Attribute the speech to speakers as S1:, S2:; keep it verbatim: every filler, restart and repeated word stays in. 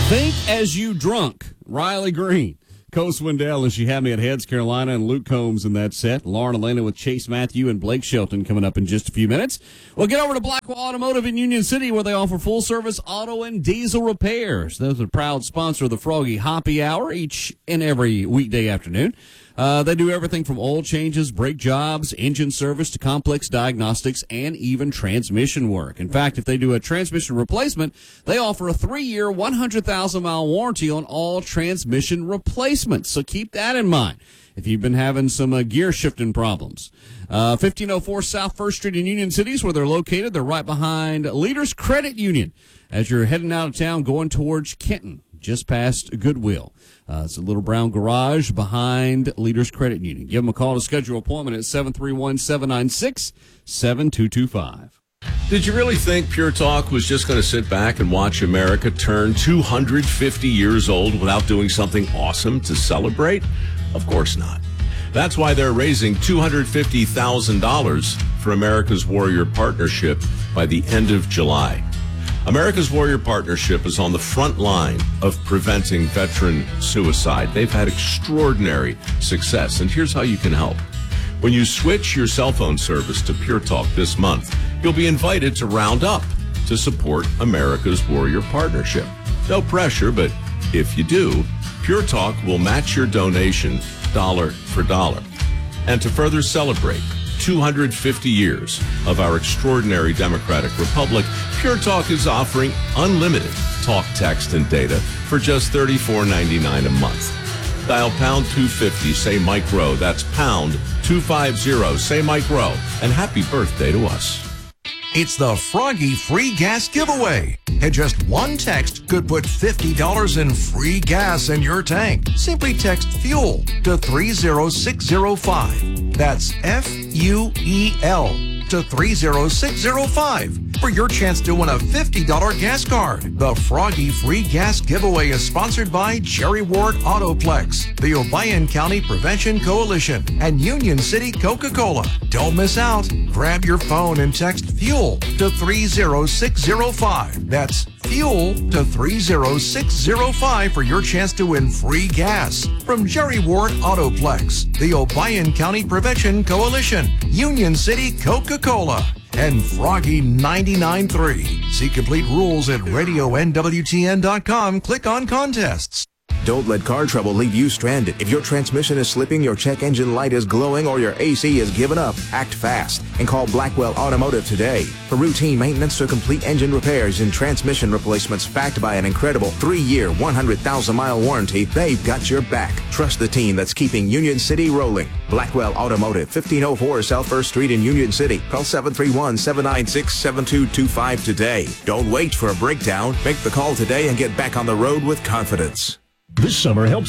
S1: Think as you drunk. Riley Green, Coach Swindell, and she had me at Heads, Carolina, and Luke Combs in that set. Lauren Elena with Chase Matthew and Blake Shelton coming up in just a few minutes. We'll get over to Blackwell Automotive in Union City, where they offer full-service auto and diesel repairs. Those are a proud sponsor of the Froggy Hoppy Hour each and every weekday afternoon. Uh, they do everything from oil changes, brake jobs, engine service, to complex diagnostics, and even transmission work. In fact, if they do a transmission replacement, they offer a three-year, one hundred thousand mile warranty on all transmission replacements. So keep that in mind if you've been having some uh, gear shifting problems. Uh, fifteen oh four South First Street in Union City is where they're located. They're right behind Leaders Credit Union as you're heading out of town going towards Kenton, just past Goodwill. Uh, it's a little brown garage behind Leaders Credit Union. Give them a call to schedule an appointment at seven three one, seven nine six, seven two two five.
S2: Did you really think Pure Talk was just going to sit back and watch America turn two hundred fifty years old without doing something awesome to celebrate? Of course not. That's why they're raising two hundred fifty thousand dollars for America's Warrior Partnership by the end of July. America's Warrior Partnership is on the front line of preventing veteran suicide. They've had extraordinary success, and here's how you can help. When you switch your cell phone service to Pure Talk this month, you'll be invited to round up to support America's Warrior Partnership. No pressure, but if you do, Pure Talk will match your donation dollar for dollar. And to further celebrate two hundred fifty years of our extraordinary democratic republic, Pure Talk is offering unlimited talk, text, and data for just thirty-four ninety-nine a month. Dial pound two fifty, say Mike Rowe. That's pound two fifty, say Mike Rowe. And happy birthday to us.
S3: It's the Froggy Free Gas Giveaway. And just one text could put fifty dollars in free gas in your tank. Simply text FUEL to three zero six zero five. That's F U E L to three zero six zero five for your chance to win a fifty dollars gas card. The Froggy Free Gas Giveaway is sponsored by Jerry Ward Autoplex, the Obion County Prevention Coalition, and Union City Coca-Cola. Don't miss out. Grab your phone and text FUEL to three zero six zero five. That's FUEL to three zero six zero five for your chance to win free gas from Jerry Ward Autoplex, the Obion County Prevention Coalition, Union City Coca-Cola, and Froggy ninety-nine point three. See complete rules at radio N W T N dot com. Click on contests.
S4: Don't let car trouble leave you stranded. If your transmission is slipping, your check engine light is glowing, or your A C is giving up, act fast and call Blackwell Automotive today. For routine maintenance to complete engine repairs and transmission replacements backed by an incredible three-year, one hundred thousand mile warranty, they've got your back. Trust the team that's keeping Union City rolling. Blackwell Automotive, fifteen oh four South First Street in Union City. Call seven three one, seven nine six, seven two two five today. Don't wait for a breakdown. Make the call today and get back on the road with confidence.
S5: This summer, help